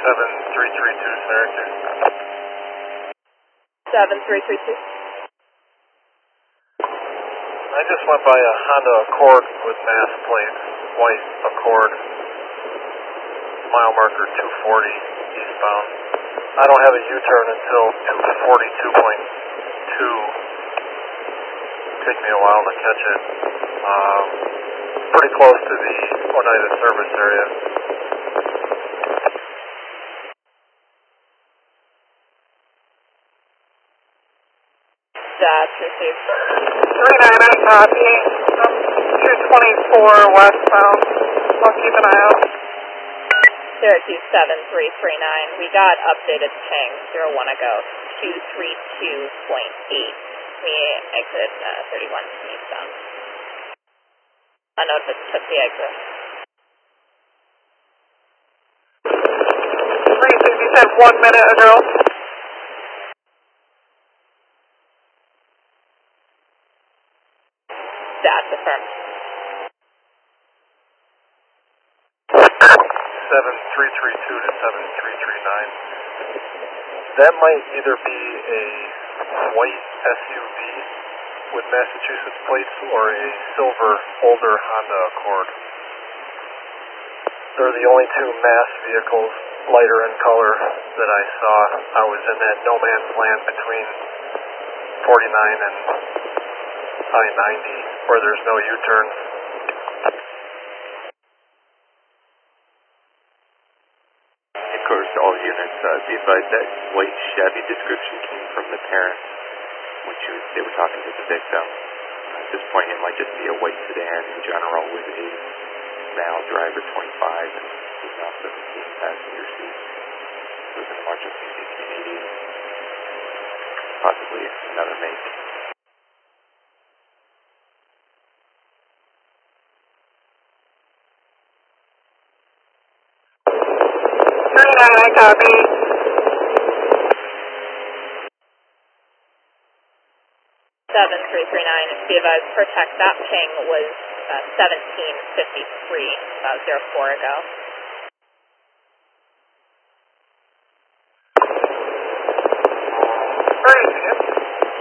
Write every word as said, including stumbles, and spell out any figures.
seven three three two, Syracuse. seven three three two. I just went by a Honda Accord with mass plate, white Accord, mile marker two forty eastbound. I don't have a U-turn until two forty-two point two. Take me a while to catch it. Um, pretty close to the Oneida service area. That's received. three nine, I copy. Um, two twenty-four westbound. I'll keep an eye out. Syracuse seven three three nine. We got updated ping zero one ago. two three two point eight. We exit uh, thirty-one eastbound. I know if it took the exit. three six, you said one minute ago. That's affirmed. seven three three two to seven three three nine. That might either be a white S U V with Massachusetts plates or a silver older Honda Accord. They're the only two mass vehicles, lighter in color, that I saw. I was in that no man's land between forty-nine and I ninety where there's no U-turns. Of course, all units, uh, be advised that white Chevy description came from the parents when she was, they were talking to the victim. At this point, it might just be a white sedan in general with a male driver, twenty-five, and female seventeen passenger seat. It was an emergency sixteen eighty, possibly another make. three nine, I copy. seven three three nine. Be advised, Protect, that ping was uh, seventeen fifty-three, about zero four ago.